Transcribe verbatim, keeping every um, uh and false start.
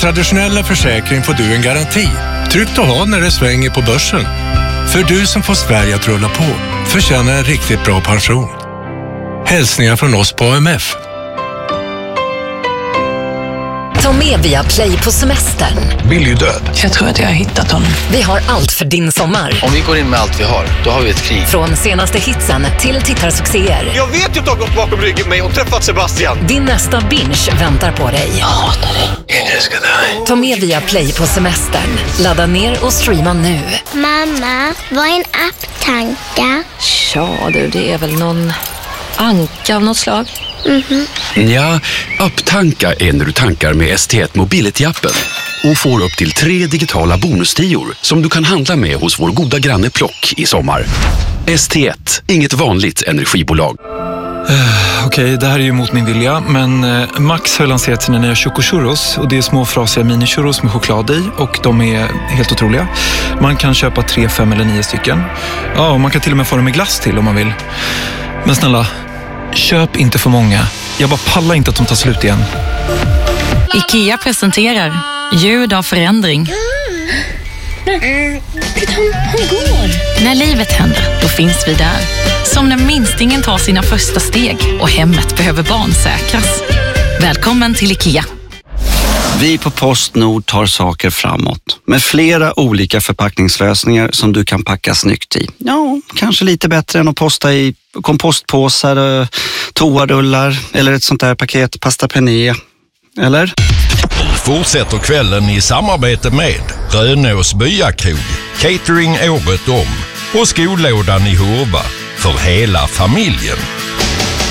Traditionella försäkring får du en garanti. Tryggt att ha när det svänger på börsen. För du som får Sverige att rulla på förtjänar en riktigt bra pension. Hälsningar från oss på A M F. Ta med via Play på semestern. Billy död. Jag tror att jag har hittat honom. Vi har allt för din sommar. Om vi går in med allt vi har, då har vi ett krig. Från senaste hitsen till tittarsuccéer. Jag vet ju att du har gått bakom ryggen mig och träffat Sebastian. Din nästa binge väntar på dig. Jag hatar dig. Jag älskar dig. Ta med via Play på semestern. Ladda ner och streama nu. Mamma, vad är en apptanka? Ja du, det är väl någon anka av något slag. Mhm. Ja, apptanka är när du tankar med S T ett Mobility-appen och får upp till tre digitala bonustior som du kan handla med hos vår goda granne Plock i sommar. S T ett, inget vanligt energibolag. Uh, Okej, okay, det här är ju mot min vilja, men uh, Max har lanserat sina nya Choco Churros och det är små frasiga mini-churros med choklad i och de är helt otroliga. Man kan köpa tre, fem eller nio stycken. Ja, och man kan till och med få dem med glass till om man vill. Men snälla, köp inte för många. Jag bara pallar inte att de tar slut igen. IKEA presenterar ljud av förändring. Hon går. När livet händer, då finns vi där. Som när minstingen tar sina första steg och hemmet behöver barnsäkras. Välkommen till IKEA. Vi på Postnord tar saker framåt med flera olika förpackningslösningar som du kan packa snyggt i. Ja, kanske lite bättre än att posta i kompostpåsar, toarullar eller ett sånt där paket pasta penne. Eller? Fortsätter kvällen i samarbete med Rönås Byakrog, catering året om och skolådan i Hurva för hela familjen.